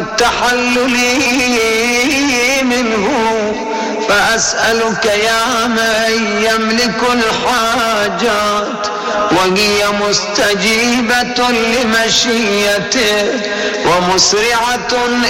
والتحلل منه، فأسألك يا من يملك الحاجات وهي مستجيبة لمشيته ومسرعة